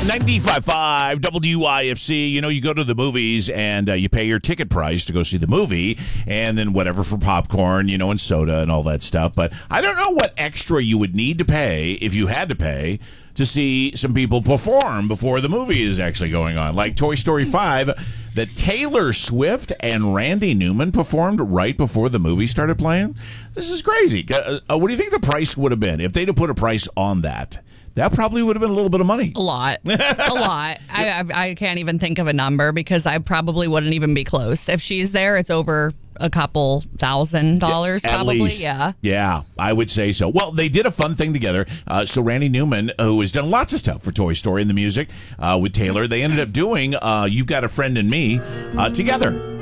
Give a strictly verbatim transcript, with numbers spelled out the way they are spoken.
ninety-five point five W I F C. You know, you go to the movies and uh, you pay your ticket price to go see the movie, and then whatever for popcorn, you know, and soda and all that stuff. But I don't know what extra you would need to pay if you had to pay to see some people perform before the movie is actually going on. Like Toy Story five, that Taylor Swift and Randy Newman performed right before the movie started playing. This is crazy. Uh, uh, what do you think the price would have been if they'd have put a price on that? That probably would have been a little bit of money. A lot. A lot. I, I I can't even think of a number because I probably wouldn't even be close. If she's there, it's over a couple thousand dollars At probably. Least. Yeah. Yeah, I would say so. Well, they did a fun thing together. Uh, so Randy Newman, who has done lots of stuff for Toy Story and the music uh, with Taylor, they ended up doing uh, You've Got a Friend in Me uh, together.